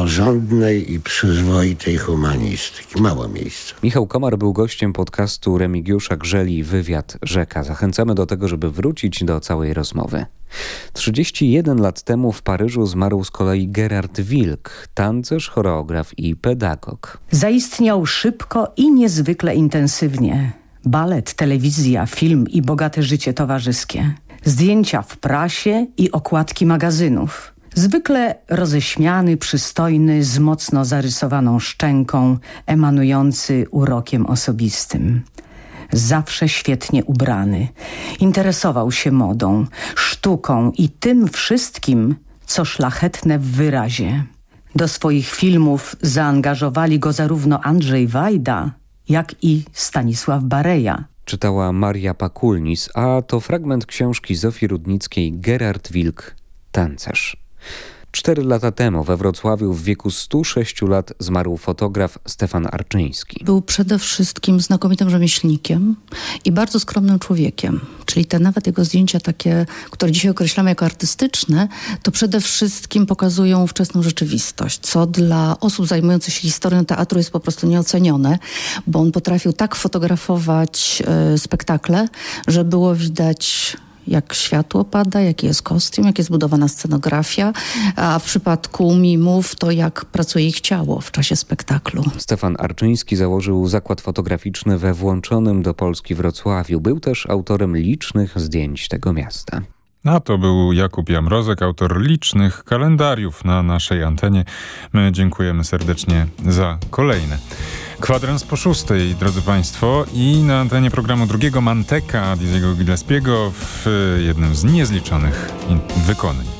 porządnej i przyzwoitej humanistyki. Mało miejsca. Michał Komar był gościem podcastu Remigiusza Grzeli Wywiad Rzeka. Zachęcamy do tego, żeby wrócić do całej rozmowy. 31 lat temu w Paryżu zmarł z kolei Gerard Wilk, tancerz, choreograf i pedagog. Zaistniał szybko i niezwykle intensywnie. Balet, telewizja, film i bogate życie towarzyskie. Zdjęcia w prasie i okładki magazynów. Zwykle roześmiany, przystojny, z mocno zarysowaną szczęką, emanujący urokiem osobistym. Zawsze świetnie ubrany. Interesował się modą, sztuką i tym wszystkim, co szlachetne w wyrazie. Do swoich filmów zaangażowali go zarówno Andrzej Wajda, jak i Stanisław Bareja. Czytała Maria Pakulnis, a to fragment książki Zofii Rudnickiej Gerard Wilk, tancerz. 4 lata temu we Wrocławiu w wieku 106 lat zmarł fotograf Stefan Arczyński. Był przede wszystkim znakomitym rzemieślnikiem i bardzo skromnym człowiekiem. Czyli te nawet jego zdjęcia takie, które dzisiaj określamy jako artystyczne, to przede wszystkim pokazują ówczesną rzeczywistość, co dla osób zajmujących się historią teatru jest po prostu nieocenione, bo on potrafił tak fotografować spektakle, że było widać, jak światło pada, jaki jest kostium, jak jest zbudowana scenografia, a w przypadku mimów to jak pracuje ich ciało w czasie spektaklu. Stefan Arczyński założył zakład fotograficzny we włączonym do Polski Wrocławiu. Był też autorem licznych zdjęć tego miasta. A to był Jakub Jamrozek, autor licznych kalendariów na naszej antenie. My dziękujemy serdecznie za kolejne. Kwadrans po 6, drodzy Państwo, i na antenie programu drugiego Manteka Dizzy'ego Gillespiego w jednym z niezliczonych wykonań.